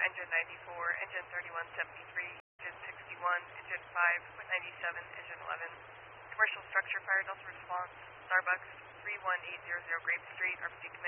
engine 94, engine 3173, engine 61, engine 5, 97, engine 11. Commercial structure fire delta response, Starbucks, 31800 Grape Street, RPG Command.